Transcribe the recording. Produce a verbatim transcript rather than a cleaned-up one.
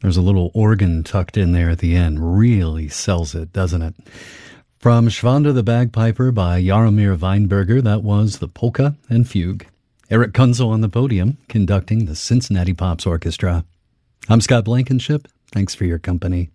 There's a little organ tucked in there at the end. Really sells it, doesn't it? From Schwander the Bagpiper by Jaromir Weinberger, that was the Polka and Fugue. Eric Kunzel on the podium, conducting the Cincinnati Pops Orchestra. I'm Scott Blankenship. Thanks for your company.